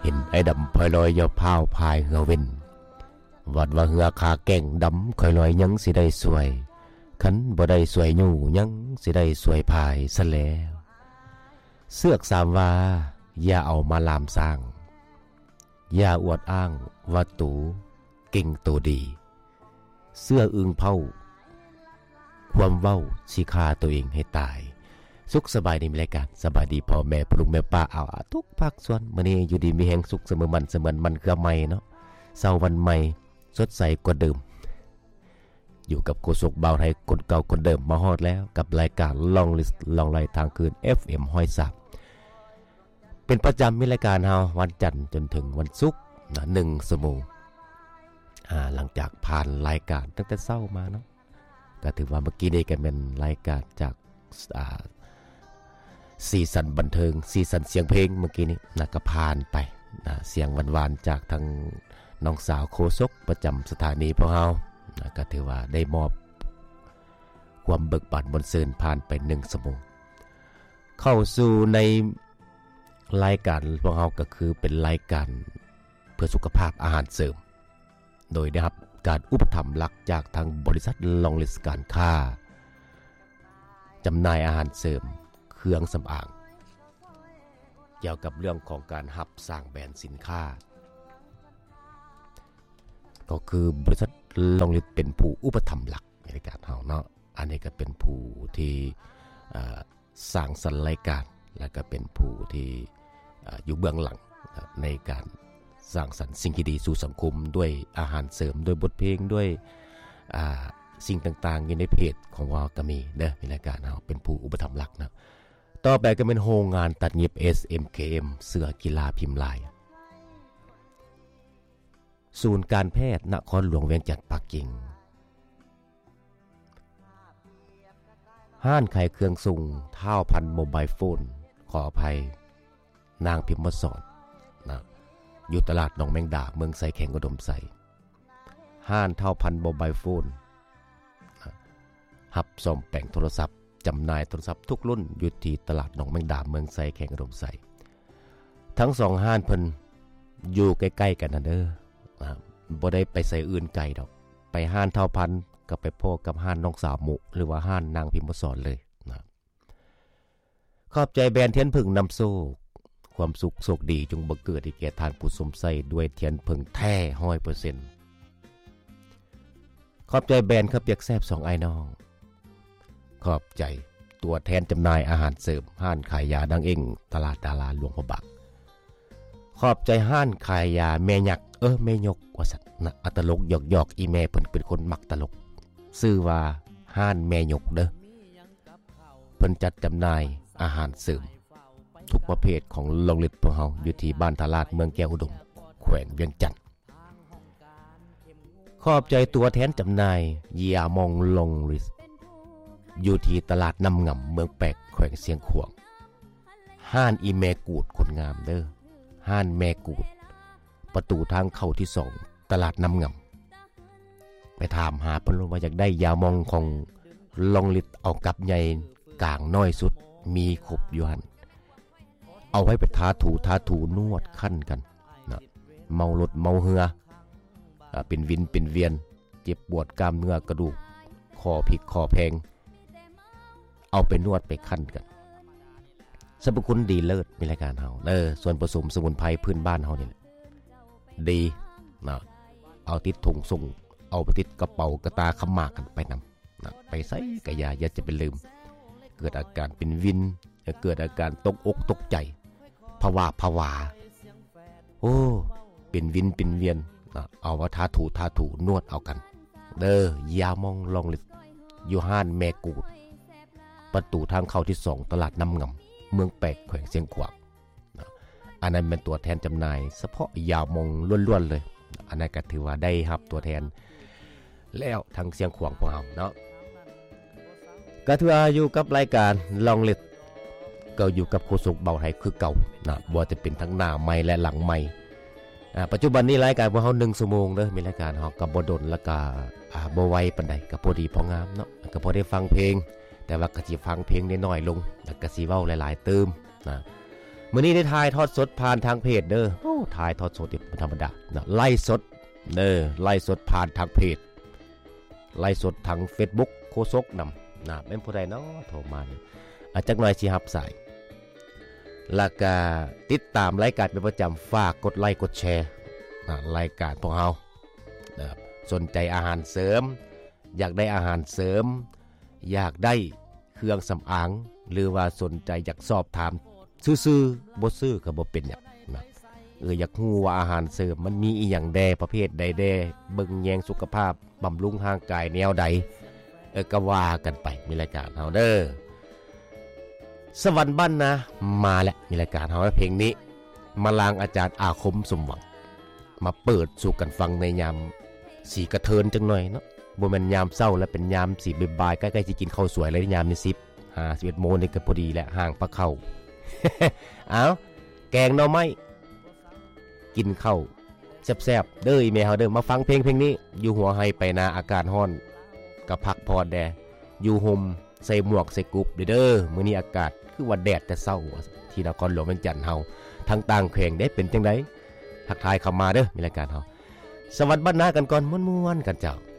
เห็นไอ้ดำพลอยลอยอย่าพาวพายเหือเว้นวัดว่าเหือขาแก่งดำคอยลอยยังสิได้สวยขันบ่ได้สวยอยู่ยังสิได้สวยพายซะแล้วเสือกสามว่าอย่าเอามาลามสร้างอย่าอวดอ้างว่าตูเก่งตัวดีเสื้ออึงเผาความเว้าสิฆ่าตัวเองให้ตายสุขสบายดีมีรายการสบายดีพ่อแม่ปลุงแม่ป้าเอาทุกภาคส่วนมื้อนี้อยู่ดีมีแห่งสุขเสมอมันคือใหม่เนาะเศร้าวันใหม่สดใสกว่าเดิมอยู่กับโกศกบ่าวไทยคนเก่าคนเดิมมาฮอดแล้วกับรายการลองลิสต์ลองไล่ทางคืน FM ห้อยสักเป็นประจำมีรายการเฮาวันจันทร์จนถึงวันศุกร์นะ1 ชั่วโมงหลังจากผ่านรายการตั้งแต่เช้ามาเนาะก็ถือว่าเมื่อกี้นี้ก็เป็นรายการจากซีซั่นบันเทิงซีซั่นเสียงเพลงเมื่อกี้นี้นะก็ผ่านไปนะเสียงหวานๆจากทางน้องสาวโคศกประจำสถานีพวกเฮานะก็ถือว่าได้มอบความเบิกบานบนเซินผ่านไป1 ชั่วโมงเข้าสู่ในรายการพวกเฮาก็คือเป็นรายการเพื่อสุขภาพอาหารเสริมโดยได้รับการอุปถัมภ์หลักจากทางบริษัทลองลิสการค้าจำหน่ายอาหารเสริมเครื่องสำอางเกี่ยวกับเรื่องของการหับสร้างแบรนด์สินค้าก็คือบริษัทลองลิสเป็นผู้อุปถัมภ์หลักในการเฮาเนาะอันนี้ก็เป็นผู้ที่สร้างสรรค์รายการและก็เป็นผู้ที่อยู่เบื้องหลังในการสร้างสรรค์สิ่งที่ดีสู่สังคมด้วยอาหารเสริมด้วยบทเพลงด้วยสิ่งต่างๆอยู่ในเพจของเราก็มีเด้อมีรายการเฮาเป็นผู้อุปถัมภ์หลักนะต่อไปก็เป็นโรงงานตัดเย็บ SMKM เสื้อกีฬาพิมพ์ลายศูนย์การแพทย์นครหลวงเวียงจันทน์ปักกิ่งห้านขายเครื่องสุ่งเท้าพันโมบายโฟนขออภัยนางพิมพ์มาสอนนะอยู่ตลาดหนองแมงดาเมืองไซแข่งอุดมไซห้านเท้าพันโมบายโฟนนะหับซ่อมแปลงโทรศัพท์จำหน่ายโทรศัพท์ทุกรุ่นอยู่ที่ตลาดหนองแมงดาเมืองไซแข่งอุดมไซทั้งสองห้านเพิ่นอยู่ใกล้ๆกันนะเด้อบ่ได้ไปใส่อื่นไกลดอกไปห้านเท้าพันก็ไปพบกับห้านน้องสาวหมุหรือว่าห้านนางพิมพ์มาสอนเลยนะขอบใจแบรนด์เทียนผึ่งนำโชคความสุขโชคดีจงบังเกิดให้แก่ทานผู้สมใส่ด้วยเทียนผึ่งแท้ 100% ขอบใจแบรนด์ข้าวเปียกแซ่บ2ไอ้น้องขอบใจตัวแทนจำหน่ายอาหารเสริมห้านขายยาดังเองตลาดดาราหลวงพระบางขอบใจห้านขายยาแม่ยักแม่ยกว่าสัตว์นะตลกหยอกอีแม่เพิ่นเป็นคนมักตลกชื่อว่าห้านแม่ยกเด้อเพิ่นจัดจำหน่ายอาหารเสริมทุกประเภทของโรงเรียนพวกเฮาอยู่ที่บ้านทาราดเมืองแก้วอุดมแขวงเวียงจันทน์ขอบใจตัวแทนจำหน่ายยามองลงริสอยู่ที่ตลาดน้ำงำเมืองแปกแขวงเสียงขวางห้านอีแมกูดคนงามเด้อห้านแมกูดประตูทางเข้าที่2ตลาดน้ำงำไปถามหาเพิ่นว่าอยากได้ยามองของลองลิตเอากับใหญ่กลางน้อยสุดมีครบอยู่หั่นเอาไว้ไปทาถูนวดคั่นกันนะเมารถเมาเหือเป็นวินเป็นเวียนเจ็บปวดกล้ามเนื้อกระดูกคอผิดคอแพงเอาไปนวดไปคั่นกันสรรพคุณดีเลิศมีรายการเฮาส่วนผสมสมุนไพรพื้นบ้านเฮานี่ดีนะเอาติดถุงส่งเอาไปติดกระเป๋ากระตาขมากกันไปนำนะไปใส่กะยาอย่าจะไปลืมเกิดอาการเป็นวินเกิดอาการตกอกตกใจภาวะโอ้เป็นวินเป็นเวียนนะเอาว่าทาถูนวดเอากันยามองลองลิอยู่ห้านแม่กูดประตูทางเข้าที่2ตลาดน้ำงำเมืองแปกแขวงเสียงขวางนะอันนั้นเป็นตัวแทนจำหน่ายเฉพาะยามองล้วนๆเลยอันนั้นก็ถือว่าได้รับตัวแทนแล้วทางเสียงขวางพวกเราเนาะก็ถือว่าอยู่กับรายการลองลิสก็อยู่กับโคศกเบาไทยคือเก่านะบ่จะเป็นทั้งหน้าไม้และหลังไม้ปัจจุบันนี้รายการพวกเฮา1 ชั่วโมงเด้อมีรายการเฮาก็บ่ดนแล้วก็บ่ไวปานใดก็พอดีพองามเนาะก็พอได้ฟังเพลงแต่ว่าก็สิฟังเพลงน้อยๆลงแล้วก็สิเว้าหลายๆเติมนะมื้อนี้ได้ถ่ายทอดสดผ่านทางเพจเด้อโอ้ถ่ายทอดสดธรรมดานะไล่สดเด้อไล่สดผ่านทางเพจไล่สดทาง Facebook โคซกนำนะเป็นผู้ใดเนาะโทรมาเนี่ยจักหน่อยสิรับสายแล้วก็ติดตามรายการเป็นประจำฝากกดไลค์กดแชร์รายการพวกเรานะครับสนใจอาหารเสริมอยากได้อาหารเสริมอยากได้เครื่องสำอางหรือว่าสนใจอยากสอบถามซื่อๆบ่ซื้อก็บ่เป็นหยังนะอยากฮู้ว่าอาหารเสริมมันมีอีหยังแดประเภทใดแดเบิ่งแยงสุขภาพบำรุงร่างกายแนวใดก็ว่ากันไปมีรายการเฮาเด้อสวรรค์บ้านนะมาแล้วมีรายการเฮาเพลงนี้มาลางอาจารย์อาคมสมหวังมาเปิดสู่กันฟังในยามสีกระเทินจังหน่อยเนาะบ่แม่นยามเช้าแล้วเป็นยามสีบ่ายๆใกล้ๆสิกินข้าวสวยแล้วยามนี้11 โมงนี่ก็พอดีแล้วห่างปลาเข้า เอาแกงหน่อไม้กินข้าวแซ่บๆเด้ออีแม่เฮาเด้อมาฟังเพลงนี้อยู่หัวไฮไปนาอากาศร้อนก็พักพอแดอยู่ห่มใส่หมวกใส่กุบเด้อมื้อนี้อากาศคือว่าแดดแต่เช้าที่นครหลวงเวียงจันทน์เฮาทั้งต่างแขวงได้เป็นจังได๋ทักทายเข้ามาเด้อมีรายการเฮาสวัสดีบ้านนากันก่อนม่วนๆกันเจ้า